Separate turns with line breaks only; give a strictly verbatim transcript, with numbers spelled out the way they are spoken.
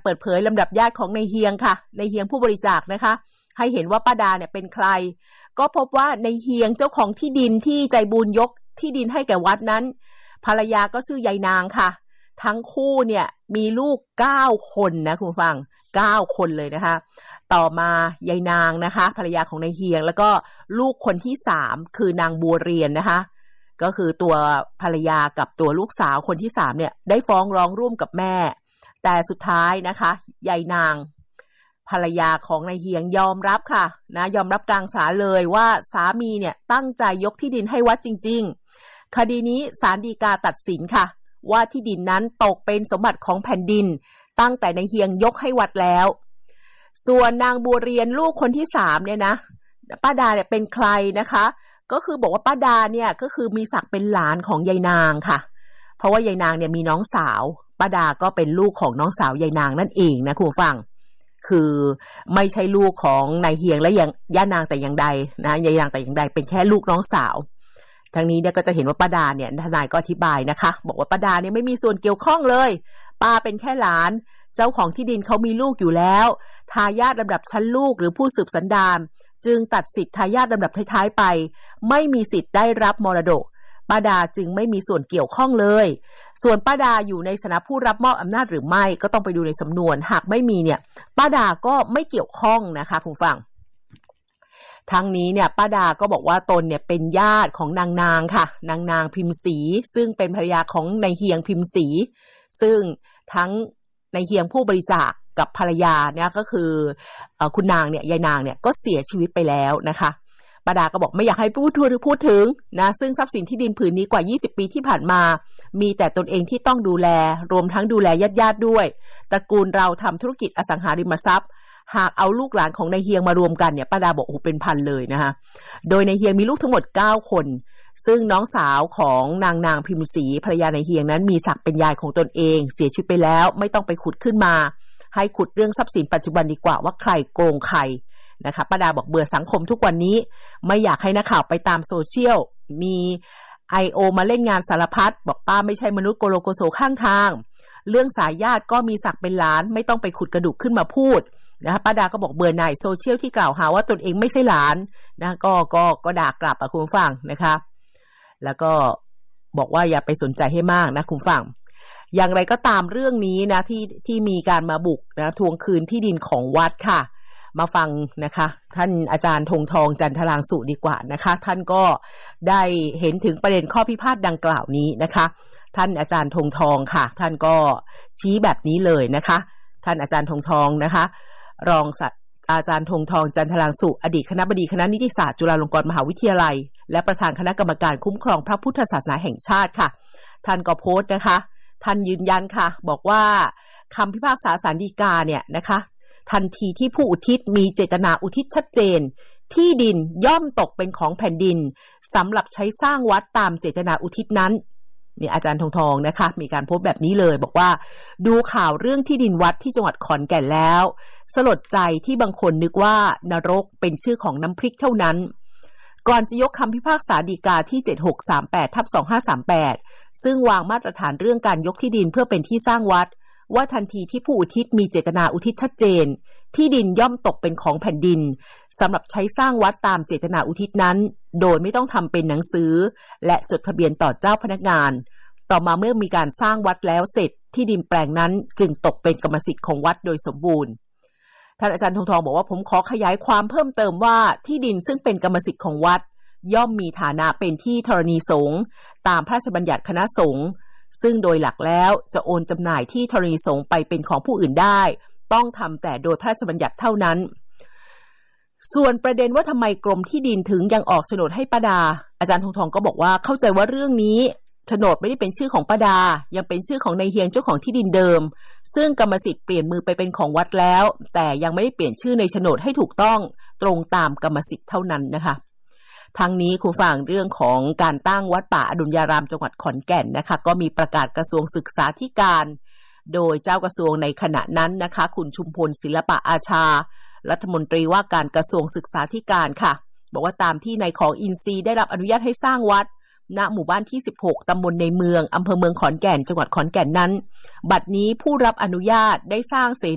เปิดเผยลำดับญาติของนายเฮียงค่ะนายเฮียงผู้บริจาคนะคะให้เห็นว่าป้าดาเนี่ยเป็นใครก็พบว่านายเฮียงเจ้าของที่ดินที่ใจบุญยกที่ดินให้แก่วัดนั้นภรรยาก็ชื่อยายนางค่ะทั้งคู่เนี่ยมีลูกเก้าคนนะคุณฟังเก้าคนเลยนะคะต่อมายายนางนะคะภรรยาของนายเฮียงแล้วก็ลูกคนที่สามคือนางบัวเรียนนะคะก็คือตัวภรรยากับตัวลูกสาวคนที่สามเนี่ยได้ฟ้องร้องร่วมกับแม่แต่สุดท้ายนะคะยายนางภรรยาของนายเฮียงยอมรับค่ะนะยอมรับกลางศาลเลยว่าสามีเนี่ยตั้งใจยกที่ดินให้วัดจริงๆคดีนี้ศาลฎีกาตัดสินค่ะว่าที่ดินนั้นตกเป็นสมบัติของแผ่นดินตั้งแต่นายเฮียงยกให้วัดแล้วส่วนนางบัวเรียนลูกคนที่สามเนี่ยนะป้าดาเนี่ยเป็นใครนะคะก็คือบอกว่าป้าดาเนี่ยก็คือมีศักดิ์เป็นหลานของยายนางค่ะเพราะว่ายายนางเนี่ยมีน้องสาวป้าดาก็เป็นลูกของน้องสาวยายนางนั่นเองนะคุณผู้ฟังคือไม่ใช่ลูกของนายเฮียงและยังย่านางแต่อย่างใดนะยายนางแต่อย่างใดเป็นแค่ลูกน้องสาวทั้งนี้เนี่ยก็จะเห็นว่าป้าดาเนี่ยทนายก็อธิบายนะคะบอกว่าป้าดาเนี่ยไม่มีส่วนเกี่ยวข้องเลยป้าเป็นแค่หลานเจ้าของที่ดินเขามีลูกอยู่แล้วทายาทลำดับชั้นลูกหรือผู้สืบสันดานจึงตัดสิทธิทายาทลำดับท้ายๆไปไม่มีสิทธิ์ได้รับมรดกป้าดาจึงไม่มีส่วนเกี่ยวข้องเลยส่วนป้าดาอยู่ในฐานะผู้รับมอบอำนาจหรือไม่ก็ต้องไปดูในสำนวนหากไม่มีเนี่ยป้าดาก็ไม่เกี่ยวข้องนะคะคุณฟังทั้งนี้เนี่ยป้าดาก็บอกว่าตนเนี่ยเป็นญาติของนางนางค่ะนางนางพิมศรีซึ่งเป็นภรรยาของนายเฮียงพิมศรีซึ่งทั้งนายเฮียงผู้บริจาคกับภรรยาเนี่ยก็คือเอ่อคุณนางเนี่ยยายนางเนี่ยก็เสียชีวิตไปแล้วนะคะป้าดาก็บอกไม่อยากให้พูดถึงพูดถึงนะซึ่งทรัพย์สินที่ดินผืนนี้กว่ายี่สิบปีที่ผ่านมามีแต่ตนเองที่ต้องดูแลรวมทั้งดูแลญาติๆด้วยตระกูลเราทำธุรกิจอสังหาริมทรัพย์หากเอาลูกหลานของนายเฮียงมารวมกันเนี่ยป้าดาบอกโอ้เป็นพันเลยนะคะโดยนายเฮียงมีลูกทั้งหมดเก้าคนซึ่งน้องสาวของนางนางพิมศรีภรรยานายเฮียงนั้นมีศักดิ์เป็นยายของตนเองเสียชีวิตไปแล้วไม่ต้องไปขุดขึ้นมาให้ขุดเรื่องทรัพย์สินปัจจุบันดีกว่าว่าใครโกงใครนะคะป้าดาบอกเบื่อสังคมทุกวันนี้ไม่อยากให้นักข่าวไปตามโซเชียลมี ไอ โอ มาเล่นงานสารพัดบอกป้าไม่ใช่มนุษย์โกโลโกโซข้างทางเรื่องสายญาติก็มีศักดิ์เป็นหลานไม่ต้องไปขุดกระดูกขึ้นมาพูดนะคะป้าดาก็บอกเบื่อหน่ายโซเชียลที่กล่าวหาว่าตนเองไม่ใช่หลานนะก็ก็ก็ด่ากลับอ่ะคุณผู้ฟังนะคะแล้วก็บอกว่าอย่าไปสนใจให้มากนะคุณผู้ฟังอย่างไรก็ตามเรื่องนี้นะที่ที่มีการมาบุกนะทวงคืนที่ดินของวัดค่ะมาฟังนะคะท่านอาจารย์ธงทองจันทรางสุดีกว่านะคะท่านก็ได้เห็นถึงประเด็นข้อพิพาทดังกล่าวนี้นะคะท่านอาจารย์ธงทองค่ะท่านก็ชี้แบบนี้เลยนะคะท่านอาจารย์ธงทองนะคะรองศาสตราจารย์ธงทองจันทรางสุอดีตคณบดีคณะนิติศาสตร์จุฬาลงกรณ์มหาวิทยาลัยและประธานคณะกรรมการคุ้มครองพระพุทธศาสนาแห่งชาติค่ะท่านก็โพสต์นะคะท่านยืนยันค่ะบอกว่าคำพิพากษาศาลฎีกาเนี่ยนะคะทันทีที่ผู้อุทิศมีเจตนาอุทิศชัดเจนที่ดินย่อมตกเป็นของแผ่นดินสำหรับใช้สร้างวัดตามเจตนาอุทิศนั้นนี่อาจารย์ทองทองนะคะมีการโพสต์แบบนี้เลยบอกว่าดูข่าวเรื่องที่ดินวัดที่จังหวัดขอนแก่นแล้วสลดใจที่บางคนนึกว่านรกเป็นชื่อของน้ำพริกเท่านั้นก่อนจะยกคำพิพากษาฎีกาที่เจ็ดหกสามแปดทับสองห้าสามแปดซึ่งวางมาตรฐานเรื่องการยกที่ดินเพื่อเป็นที่สร้างวัดว่าทันทีที่ผู้อุทิศมีเจตนาอุทิศชัดเจนที่ดินย่อมตกเป็นของแผ่นดินสำหรับใช้สร้างวัดตามเจตนาอุทิศนั้นโดยไม่ต้องทำเป็นหนังสือและจดทะเบียนต่อเจ้าพนักงานต่อมาเมื่อมีการสร้างวัดแล้วเสร็จที่ดินแปลงนั้นจึงตกเป็นกรรมสิทธิ์ของวัดโดยสมบูรณ์ท่านอาจารย์ทองทองบอกว่าผมขอขยายความเพิ่มเติมว่าที่ดินซึ่งเป็นกรรมสิทธิ์ของวัดย่อมมีฐานะเป็นที่ธรณีสงฆ์ตามพระราชบัญญัติคณะสงฆ์ซึ่งโดยหลักแล้วจะโอนจำหน่ายที่ธรณีสงฆ์ไปเป็นของผู้อื่นได้ต้องทำแต่โดยพระราชบัญญัติเท่านั้นส่วนประเด็นว่าทำไมกรมที่ดินถึงยังออกโฉนดให้ป้าดาอาจารย์ทองทองก็บอกว่าเข้าใจว่าเรื่องนี้โฉนดไม่ได้เป็นชื่อของป้าดายังเป็นชื่อของนายเฮียงเจ้าของที่ดินเดิมซึ่งกรรมสิทธิ์เปลี่ยนมือไปเป็นของวัดแล้วแต่ยังไม่ได้เปลี่ยนชื่อในโฉนดให้ถูกต้องตรงตามกรรมสิทธิ์เท่านั้นนะคะทั้งนี้คุณฟังเรื่องของการตั้งวัดป่าอดุลยารามจังหวัดขอนแก่นนะคะก็มีประกาศกระทรวงศึกษาธิการโดยเจ้ากระทรวงในขณะนั้นนะคะคุณชุมพลศิลปะอาชารัฐมนตรีว่าการกระทรวงศึกษาธิการค่ะบอกว่าตามที่นายของอินทรีย์ได้รับอนุญาตให้สร้างวัดณหมู่บ้านที่สิบหกตำบลในเมืองอำเภอเมืองขอนแก่นจังหวัดขอนแก่นนั้นบัดนี้ผู้รับอนุญาตได้สร้างเส